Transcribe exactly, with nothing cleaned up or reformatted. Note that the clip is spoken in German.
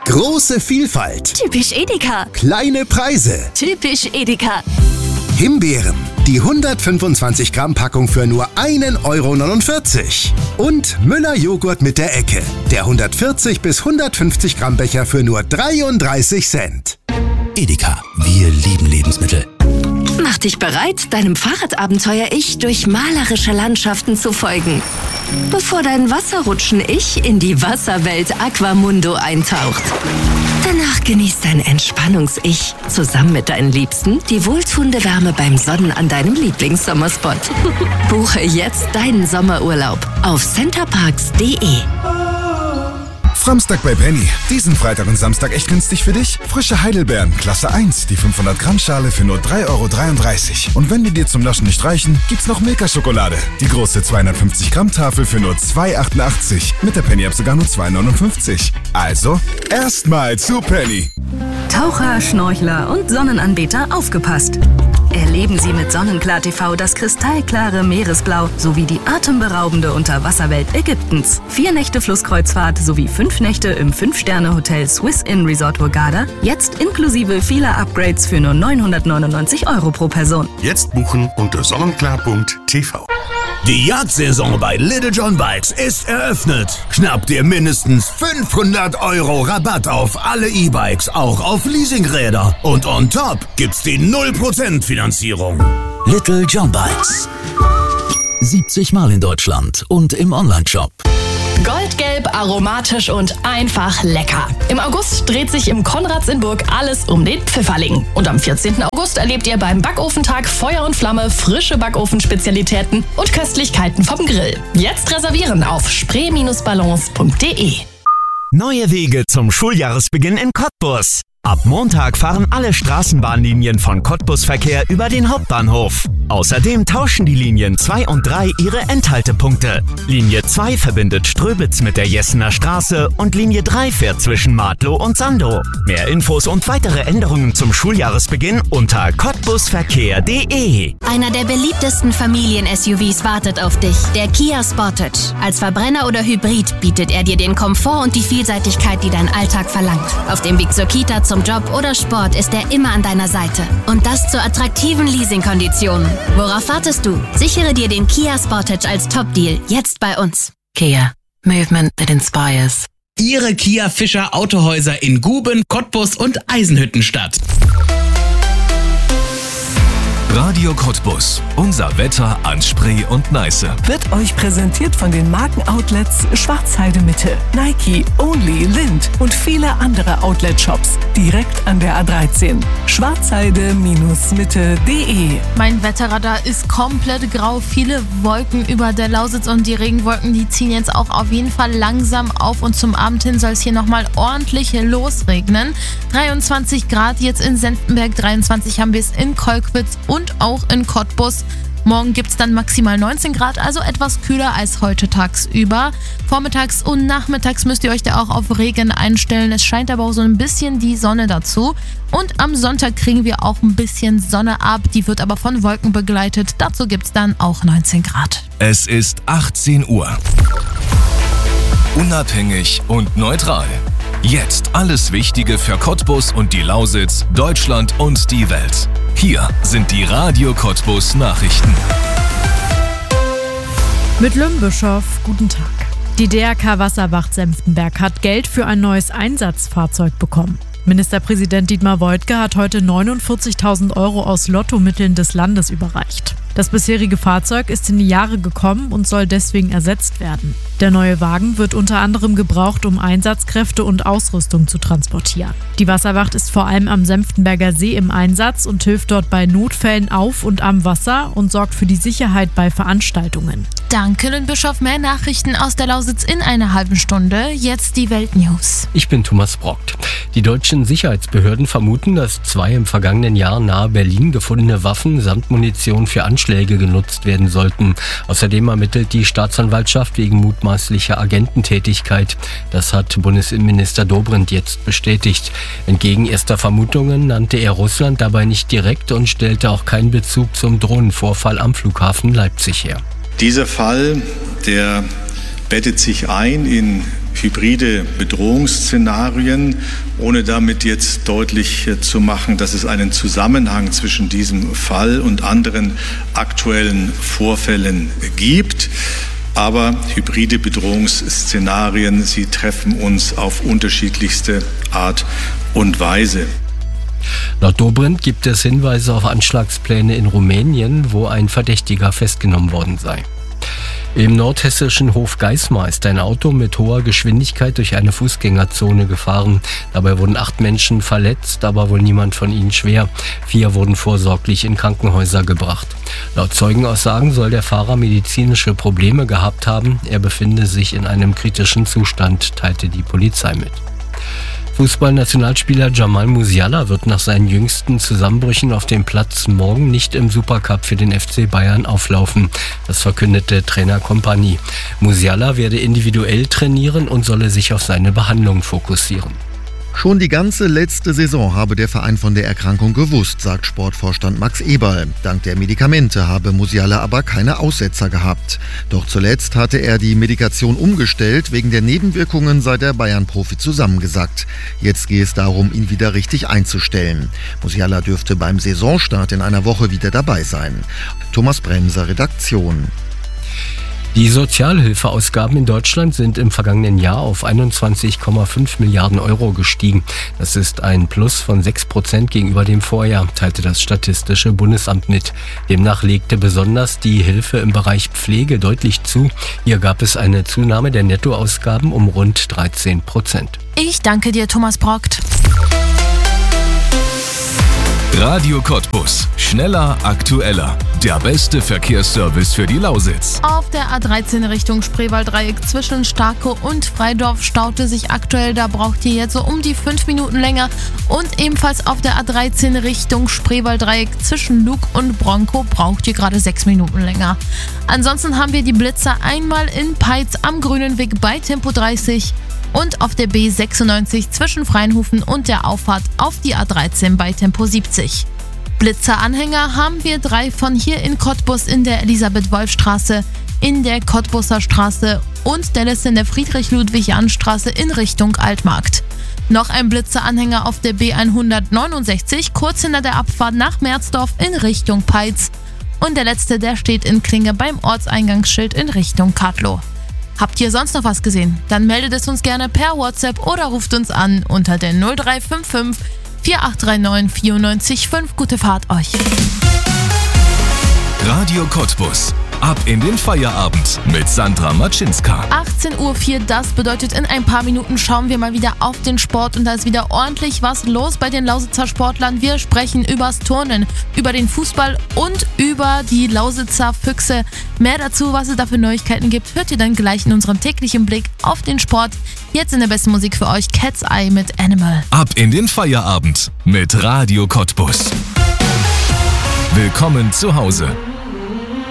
Große Vielfalt. Typisch Edeka. Kleine Preise. Typisch Edeka. Himbeeren. Die hundertfünfundzwanzig Gramm Packung für nur ein Euro neunundvierzig. Und Müller Joghurt mit der Ecke. Der hundertvierzig bis hundertfünfzig Gramm Becher für nur dreiunddreißig Cent. Edeka, wir lieben Lebensmittel. Mach dich bereit, deinem Fahrradabenteuer-Ich durch malerische Landschaften zu folgen. Bevor dein Wasserrutschen-Ich in die Wasserwelt Aquamundo eintaucht. Danach genießt dein Entspannungs-Ich zusammen mit deinen Liebsten die wohltuende Wärme beim Sonnen an deinem Lieblingssommerspot. Buche jetzt deinen Sommerurlaub auf centerparks punkt de. Framstag bei Penny. Diesen Freitag und Samstag echt günstig für dich? Frische Heidelbeeren, Klasse eins, die fünfhundert Gramm Schale für nur drei Euro dreiunddreißig. Und wenn die dir zum Naschen nicht reichen, gibt's noch Milka-Schokolade. Die große zweihundertfünfzig Gramm Tafel für nur zwei Euro achtundachtzig. Mit der Penny-App sogar nur zwei Euro neunundfünfzig. Also, erstmal zu Penny. Taucher, Schnorchler und Sonnenanbeter aufgepasst. Erleben Sie mit Sonnenklar T V das kristallklare Meeresblau sowie die atemberaubende Unterwasserwelt Ägyptens. Vier Nächte Flusskreuzfahrt sowie fünf Nächte im fünf-Sterne-Hotel Swiss Inn Resort Hurghada. Jetzt inklusive vieler Upgrades für nur neunhundertneunundneunzig Euro pro Person. Jetzt buchen unter sonnenklar punkt t v. Die Jagdsaison bei Little John Bikes ist eröffnet. Schnapp dir mindestens fünfhundert Euro Rabatt auf alle E-Bikes, auch auf Leasingräder. Und on top gibt's die null Prozent Finanzierung. Little John Bikes. siebzig Mal in Deutschland und im Onlineshop. Goldgelb, aromatisch und einfach lecker. Im August dreht sich im Konrads in Burg alles um den Pfifferling. Und am vierzehnten August erlebt ihr beim Backofentag Feuer und Flamme frische Backofenspezialitäten und Köstlichkeiten vom Grill. Jetzt reservieren auf spree ballons punkt de. Neue Wege zum Schuljahresbeginn in Cottbus. Ab Montag fahren alle Straßenbahnlinien von Cottbus-Verkehr über den Hauptbahnhof. Außerdem tauschen die Linien zwei und drei ihre Endhaltepunkte. Linie zwei verbindet Ströbitz mit der Jessener Straße und Linie drei fährt zwischen Martlow und Sandow. Mehr Infos und weitere Änderungen zum Schuljahresbeginn unter cottbusverkehr punkt de. Einer der beliebtesten Familien-S U Vs wartet auf dich, der Kia Sportage. Als Verbrenner oder Hybrid bietet er dir den Komfort und die Vielseitigkeit, die dein Alltag verlangt. Auf dem Weg zur Kita, zum Job oder Sport ist er immer an deiner Seite. Und das zu attraktiven Leasingkonditionen. Worauf wartest du? Sichere dir den Kia Sportage als Top-Deal jetzt bei uns. Kia. Movement that inspires. Ihre Kia Fischer Autohäuser in Guben, Cottbus und Eisenhüttenstadt. Radio Cottbus. Unser Wetter an Spree und Neiße. Wird euch präsentiert von den Markenoutlets Schwarzheide Mitte, Nike, Only, Lind und viele andere Outlet-Shops direkt an der A dreizehn. schwarzheide Mitte punkt de. Mein Wetterradar ist komplett grau. Viele Wolken über der Lausitz und die Regenwolken, die ziehen jetzt auch auf jeden Fall langsam auf und zum Abend hin soll es hier nochmal ordentlich losregnen. dreiundzwanzig Grad jetzt in Senftenberg, dreiundzwanzig haben wir es in Kolkwitz und auch in Cottbus. Morgen gibt es dann maximal neunzehn Grad, also etwas kühler als heute tagsüber. Vormittags und nachmittags müsst ihr euch da auch auf Regen einstellen. Es scheint aber auch so ein bisschen die Sonne dazu. Und am Sonntag kriegen wir auch ein bisschen Sonne ab. Die wird aber von Wolken begleitet. Dazu gibt es dann auch neunzehn Grad. Es ist achtzehn Uhr. Unabhängig und neutral. Jetzt alles Wichtige für Cottbus und die Lausitz, Deutschland und die Welt. Hier sind die Radio Cottbus Nachrichten. Mit Lümbischow, guten Tag. Die D R K Wasserwacht-Senftenberg hat Geld für ein neues Einsatzfahrzeug bekommen. Ministerpräsident Dietmar Woidke hat heute neunundvierzigtausend Euro aus Lottomitteln des Landes überreicht. Das bisherige Fahrzeug ist in die Jahre gekommen und soll deswegen ersetzt werden. Der neue Wagen wird unter anderem gebraucht, um Einsatzkräfte und Ausrüstung zu transportieren. Die Wasserwacht ist vor allem am Senftenberger See im Einsatz und hilft dort bei Notfällen auf und am Wasser und sorgt für die Sicherheit bei Veranstaltungen. Danke, Lümbischow. Mehr Nachrichten aus der Lausitz in einer halben Stunde. Jetzt die Weltnews. Ich bin Thomas Brockt. Die deutschen Sicherheitsbehörden vermuten, dass zwei im vergangenen Jahr nahe Berlin gefundene Waffen samt Munition für Anschläge genutzt werden sollten. Außerdem ermittelt die Staatsanwaltschaft wegen mutmaßlicher Agententätigkeit. Das hat Bundesinnenminister Dobrindt jetzt bestätigt. Entgegen erster Vermutungen nannte er Russland dabei nicht direkt und stellte auch keinen Bezug zum Drohnenvorfall am Flughafen Leipzig her. Dieser Fall, der bettet sich ein in hybride Bedrohungsszenarien, ohne damit jetzt deutlich zu machen, dass es einen Zusammenhang zwischen diesem Fall und anderen aktuellen Vorfällen gibt. Aber hybride Bedrohungsszenarien, sie treffen uns auf unterschiedlichste Art und Weise. Laut Dobrindt gibt es Hinweise auf Anschlagspläne in Rumänien, wo ein Verdächtiger festgenommen worden sei. Im nordhessischen Hofgeismar ist ein Auto mit hoher Geschwindigkeit durch eine Fußgängerzone gefahren. Dabei wurden acht Menschen verletzt, aber wohl niemand von ihnen schwer. Vier wurden vorsorglich in Krankenhäuser gebracht. Laut Zeugenaussagen soll der Fahrer medizinische Probleme gehabt haben. Er befinde sich in einem kritischen Zustand, teilte die Polizei mit. Fußballnationalspieler Jamal Musiala wird nach seinen jüngsten Zusammenbrüchen auf dem Platz morgen nicht im Supercup für den F C Bayern auflaufen. Das verkündete Trainer Kompany. Musiala werde individuell trainieren und solle sich auf seine Behandlung fokussieren. Schon die ganze letzte Saison habe der Verein von der Erkrankung gewusst, sagt Sportvorstand Max Eberl. Dank der Medikamente habe Musiala aber keine Aussetzer gehabt. Doch zuletzt hatte er die Medikation umgestellt. Wegen der Nebenwirkungen sei der Bayern-Profi zusammengesackt. Jetzt gehe es darum, ihn wieder richtig einzustellen. Musiala dürfte beim Saisonstart in einer Woche wieder dabei sein. Thomas Bremser, Redaktion. Die Sozialhilfeausgaben in Deutschland sind im vergangenen Jahr auf einundzwanzig Komma fünf Milliarden Euro gestiegen. Das ist ein Plus von sechs Prozent gegenüber dem Vorjahr, teilte das Statistische Bundesamt mit. Demnach legte besonders die Hilfe im Bereich Pflege deutlich zu. Hier gab es eine Zunahme der Nettoausgaben um rund dreizehn Prozent. Ich danke dir, Thomas Brockt. Radio Cottbus. Schneller, aktueller. Der beste Verkehrsservice für die Lausitz. Auf der A dreizehn Richtung Spreewalddreieck zwischen Starkow und Freidorf staute sich aktuell. Da braucht ihr jetzt so um die fünf Minuten länger. Und ebenfalls auf der A dreizehn Richtung Spreewalddreieck zwischen Luck und Bronkow braucht ihr gerade sechs Minuten länger. Ansonsten haben wir die Blitzer einmal in Peitz am Grünen Weg bei Tempo dreißig. Und auf der B sechsundneunzig zwischen Freienhofen und der Auffahrt auf die A dreizehn bei Tempo siebzig. Blitzeranhänger haben wir drei von hier in Cottbus in der Elisabeth-Wolf-Straße, in der Cottbuser Straße und der letzte in der Friedrich-Ludwig-Jahn-Straße in Richtung Altmarkt. Noch ein Blitzeranhänger auf der B hundertneunundsechzig, kurz hinter der Abfahrt nach Merzdorf in Richtung Peitz. Und der letzte, der steht in Klinge beim Ortseingangsschild in Richtung Kadlow. Habt ihr sonst noch was gesehen? Dann meldet es uns gerne per WhatsApp oder ruft uns an unter der null drei fünf fünf vier acht drei neun vier neun fünf. Gute Fahrt euch. Radio Cottbus. Ab in den Feierabend mit Sandra Matschinska. achtzehn Uhr vier, das bedeutet, in ein paar Minuten schauen wir mal wieder auf den Sport und da ist wieder ordentlich was los bei den Lausitzer Sportlern. Wir sprechen übers Turnen, über den Fußball und über die Lausitzer Füchse. Mehr dazu, was es da für Neuigkeiten gibt, hört ihr dann gleich in unserem täglichen Blick auf den Sport. Jetzt in der besten Musik für euch, Cat's Eye mit Animal. Ab in den Feierabend mit Radio Cottbus. Willkommen zu Hause.